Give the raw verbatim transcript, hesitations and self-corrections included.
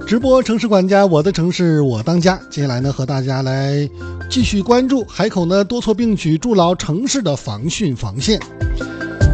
直播城市管家，我的城市我当家。接下来呢，和大家来继续关注海口呢多措并举筑牢城市的防汛防线。